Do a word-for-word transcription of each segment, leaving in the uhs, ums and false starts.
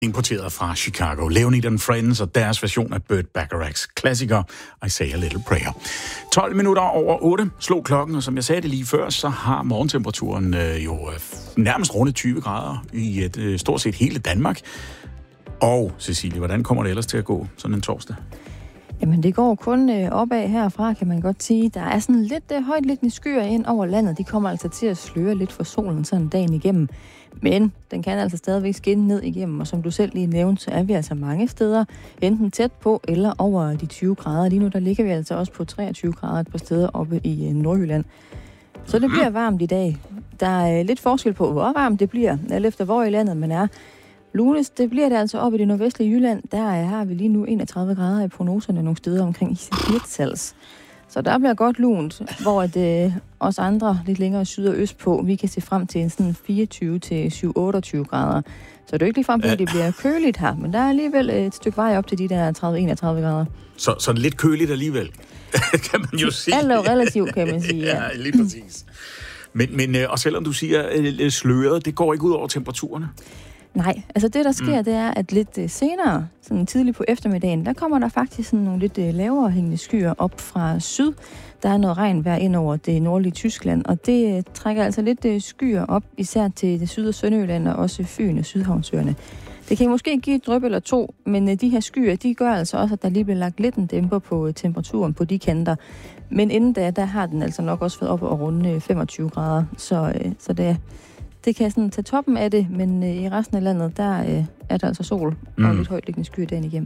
Importeret fra Chicago. Leonid and Friends og deres version af Burt Bacharachs klassiker I Say a Little Prayer. tolv minutter over otte slog klokken, og som jeg sagde det lige før, så har morgentemperaturen øh, jo øh, nærmest rundet tyve grader i et øh, stort set hele Danmark. Og Cecilie, hvordan kommer det ellers til at gå sådan en torsdag? Jamen, det går kun øh, opad herfra, kan man godt sige. Der er sådan lidt øh, højtliggende skyer ind over landet. De kommer altså til at sløre lidt for solen sådan dagen igennem. Men den kan altså stadigvæk skinne ned igennem, og som du selv lige nævnte, så er vi altså mange steder enten tæt på eller over de tyve grader. Lige nu der ligger vi altså også på treogtyve grader et par steder oppe i øh, Nordjylland. Så det bliver varmt i dag. Der er øh, lidt forskel på, hvor varmt det bliver, alt efter hvor i landet man er. Lunest, det bliver det altså oppe i det nordvestlige Jylland. Der har vi lige nu enogtredive grader i prognoserne nogle steder omkring firs. Så der bliver godt lunt, hvor det os andre lidt længere syd og øst på, vi kan se frem til en sådan fireogtyve til syv otteogtyve grader. Så det er jo ikke lige frem til, at det bliver køligt her, men der er alligevel et stykke vej op til de der tredive til enogtredive grader. Så, så lidt køligt alligevel, kan man jo sige. Alt er relativt, kan man sige. Ja, lige præcis. Men, men og selvom du siger sløret, det går ikke ud over temperaturerne? Nej, altså det, der sker, mm. det er, at lidt senere, sådan tidligt på eftermiddagen, der kommer der faktisk sådan nogle lidt lavere hængende skyer op fra syd. Der er noget regnvejr ind over det nordlige Tyskland, og det trækker altså lidt skyer op, især til det syd- og Sønderjylland og også Fyn og Sydhavnsøerne. Det kan måske give et dryp eller to, men de her skyer, de gør altså også, at der lige bliver lagt lidt en dæmper på temperaturen på de kanter. Men inden da, der har den altså nok også været op og runde femogtyve grader, så, så det Det kan sådan tage toppen af det, men øh, i resten af landet, der øh, er der altså sol mm. og lidt højtliggende skyer dagen igennem.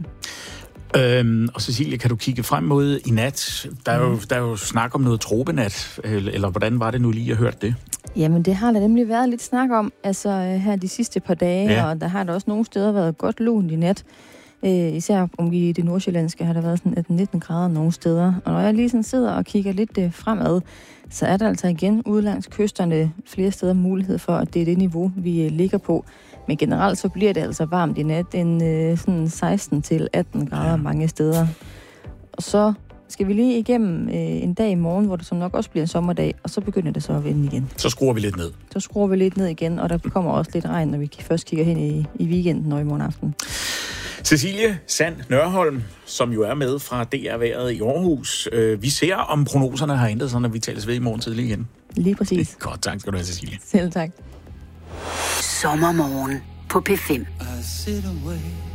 Øhm, og Cecilie, kan du kigge frem mod i nat? Der er, mm. jo, der er jo snak om noget tropenat, eller, eller hvordan var det nu lige, jeg hørte det? Jamen, det har der nemlig været lidt snak om, altså her de sidste par dage, ja. Og der har der også nogle steder været godt lunt i nat. Øh, især om i det nordsjællandske har der været sådan atten nitten grader nogle steder. Og når jeg lige sådan sidder og kigger lidt øh, fremad, så er der altså igen ude langs kysterne flere steder mulighed for, at det er det niveau, vi øh, ligger på. Men generelt så bliver det altså varmt i nat, en øh, sådan seksten til atten grader ja. mange steder. Og så skal vi lige igennem øh, en dag i morgen, hvor det så nok også bliver en sommerdag, og så begynder det så at vende igen. Så skruer vi lidt ned. Så skruer vi lidt ned igen, og der kommer også lidt regn, når vi først kigger hen i, i weekenden og i morgen aften. Cecilie Sand Nørholm, som jo er med fra D R-vejret i Aarhus. Vi ser, om prognoserne har ændret sig, når vi tales ved i morgen tidlig igen. Lige præcis. Godt, tak skal du have, Cecilie. Selv tak. Sommermorgen på P fem. I sit away